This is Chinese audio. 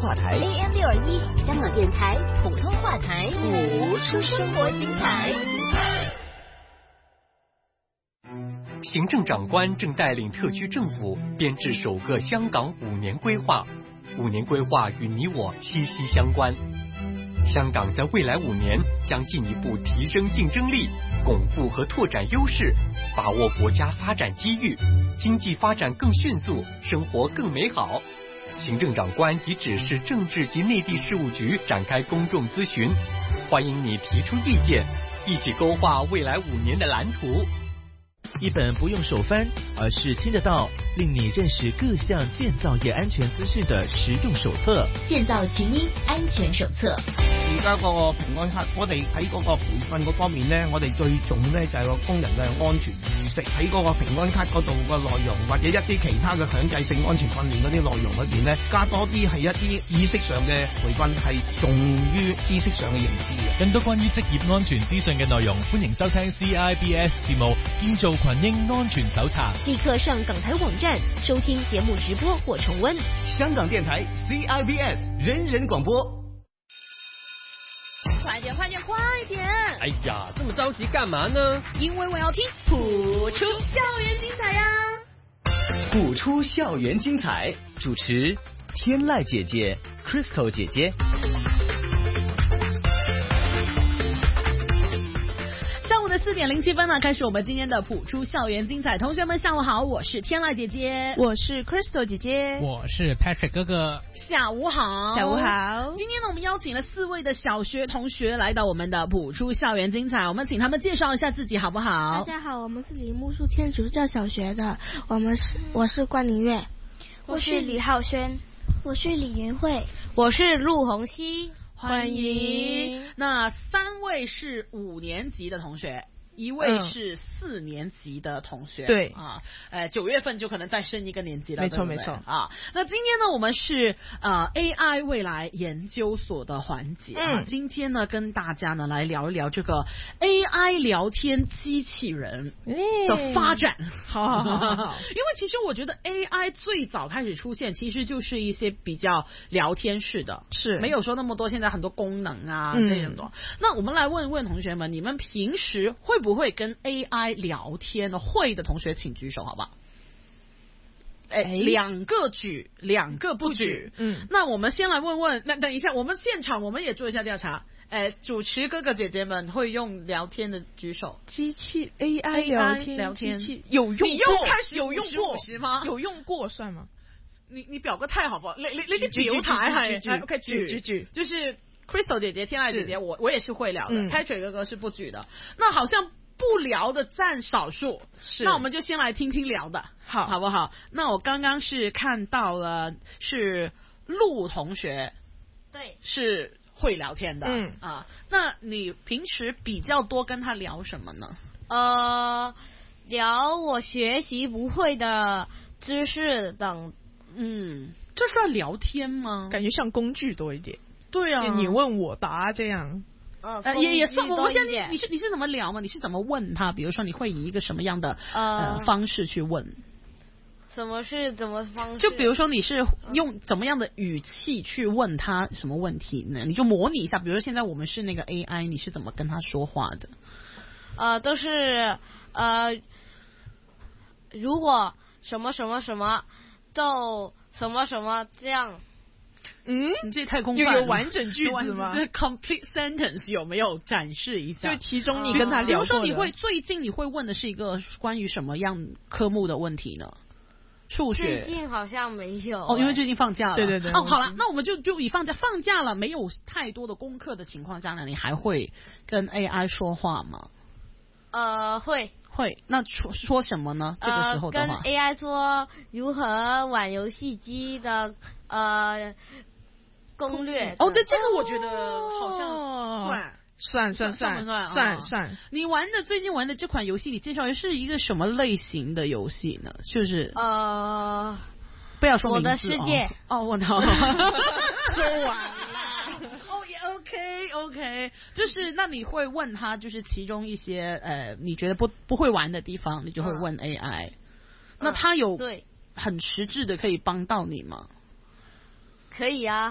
话台 AM621香港电台普通话台， 谱出生活精彩。行政长官正带领特区政府编制首个香港5年规划，5年规划与你我息息相关。香港在未来5年将进一步提升竞争力，巩固和拓展优势，把握国家发展机遇，经济发展更迅速，生活更美好。行政长官已指示政治及内地事务局展开公众咨询，欢迎你提出意见，一起勾画未来5年的蓝图。 一本不用手翻，而是听得到，令你认识各项建造业安全資訊的實用手冊。 建造群英安全手冊。 而家嗰個平安卡，我哋喺嗰個培訓嗰方面咧，我哋最重咧就係個工人嘅安全意識。喺嗰個平安卡嗰度個內容，或者一啲其他嘅強制性安全訓練嗰啲內容裏邊咧，加多啲係一啲意識上嘅培訓，係重於知識上嘅認知嘅。 更多關於職業安全資訊嘅內容，歡迎收聽 CIBS 節目《建造群英安全手冊》。 立刻上港台網站收聽節目直播或重溫。 香港電台 CIBS 人人廣播。 快點，快點，快點！ 哎呀，這麼着急幹嘛呢？ 因為我要聽譜出校園精彩呀！ 譜出校園精彩，主持天籟姐姐、Crystal 姐姐。 上午的4點07分呢，開始我們今天的譜出校園精彩。同學們下午好，我是天籟姐姐， 我是 Crystal 姐姐， 我是 Patrick 哥哥。 下午好， 下午好。 今天呢，我们邀請了4位的小學同學來到我們的譜出校園精彩，我們請他們介紹一下自己好不好？ 大家好，我們是梨木樹天主教小學的，我是關寧月， 我是李浩軒， 我是李雲慧， 我是陸紅熙。 歡迎。那3位是5年級的同學，1位是4年級的同學。 對啊，9月份就可能再升一個年級了。 沒錯沒錯啊。那今天呢，我們是AI 未來研究所的環節。今天呢，跟大家呢來聊一聊這個 AI 聊天機器人的發展。 好。 因為其實我覺得 AI 最早開始出現，其實就是一些比較聊天式的， 是沒有說那麼多現在很多功能啊這種的。那我們來問一問同學們，你們平時會不會跟 AI 聊天呢？會的同學請舉手，好不好？2個舉，2個不舉。那我們先來問問，那等一下，我們現場我們也做一下調查。主持哥哥姐姐們會用聊天的舉手。 機器 AI 聊天機器有用過？ 你又開始有用過嗎？ 有用過算嗎？ 你表個態好不好？你表態係 OK 舉，就是 Crystal 姐姐、天籟姐姐，我也是會聊的，Patrick 哥哥是不舉的。那好像不聊的佔少數，那我們就先來聽聽聊的，好不好？那我剛剛是看到了是陸同學， 對， 是會聊天的，那你平時比較多跟他聊什麼呢？ 聊我學習不會的知識等。 這算聊天嗎？ 感覺像工具多一點。 對啊， 你問我答這樣。 也算。我現在你是怎麼聊嗎？你是怎麼問他？比如說你會以一個什麼樣的方式去問？ 什麼是怎麼方式？ 就比如說你是用怎麼樣的語氣去問他什麼問題呢？你就模擬一下，比如說現在我們是那個 AI，你是怎麼跟他說話的？ 都是如果什麼什麼什麼就什麼什麼這樣。 你這太空泛了。 有完整句子嗎？ 這 complete sentence 有沒有展示一下？ 就其中你跟他聊過的。 比如說最近你會問的是一個關於什麼樣科目的問題呢？數學。 最近好像沒有。 因為最近放假了。 對。 好了，那我們就以放假了，沒有太多的功課的情況下呢，你還會跟 AI 說話嗎？會，那說什麼呢？這個時候的話， 跟 AI 說如何玩遊戲機的攻略。 對，這個我覺得好像算。你最近玩的這款遊戲，你介紹是一個什麼類型的遊戲呢？就是不要說名字。 我的世界。 我說完了。OK， 就是那你會問他，就是其中一些你覺得不會玩的地方，你就會問 AI。那他有很實質的可以幫到你嗎？ 可以啊。